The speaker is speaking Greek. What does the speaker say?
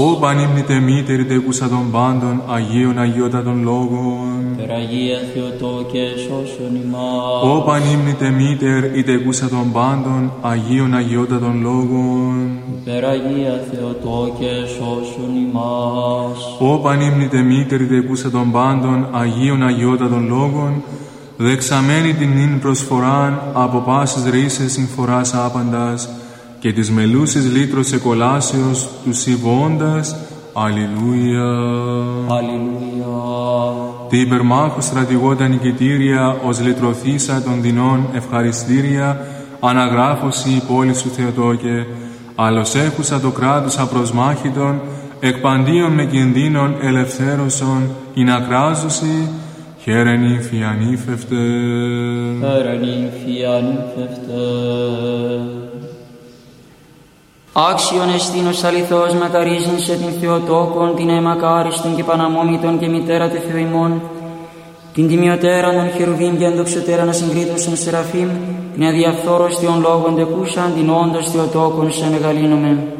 Ω πανύμνητε μήτερη τεκούσα των πάντων, Αγίων Αγιότατων Λόγων. Υπεραγία Θεοτόκε σώσον ημάς. Ω πανύμνητε μήτερ η τεκούσα των πάντων, Αγίων Αγιότατων Λόγων. Υπεραγία Θεοτόκε σώσον ημάς. Ω πανύμνητε μήτερη τεκούσα των πάντων, Αγίων Αγιότατων Λόγων, δεξαμένη την νυν προσφοράν από πάσης ρίσες συμφοράς άπαντας και της μελούσης λύτρος εκολάσεως του συμβώντας. Αλληλούια. Αλληλούια. Τη υπερμάχου στρατηγώτα νικητήρια ως λυτρωθήσα των δεινών ευχαριστήρια αναγράφωση η πόλη σου Θεοτόκε, άλλος έχουσα το κράτος απροσμάχητον, εκπαντίον με κινδύνων ελευθέρωσον, ειν ακράζωση, χαίρεν ύμφη ανήφευτε. Χαίρεν ύμφη ανήφευτε. Άξιον εστίνος αληθώς μακαρίζειν σε την Θεοτόκον, την αιμακάριστον και παναμόμητον και μητέρα του Θεού ημών, την τιμιωτέραν των χερουβίμ και ενδοξωτέραν ασυγκρίτωσον σεραφείμ, την αδιαφθόρωστιον λόγων τεκούσαν, την όντως Θεοτόκον σε μεγαλύνομεν.